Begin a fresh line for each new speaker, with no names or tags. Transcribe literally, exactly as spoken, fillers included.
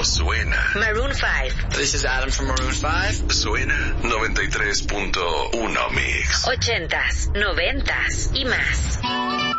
suena.
Maroon five.
This is Adam from Maroon five.
Suena noventa y tres punto uno Mix.
Ochentas, noventas y más.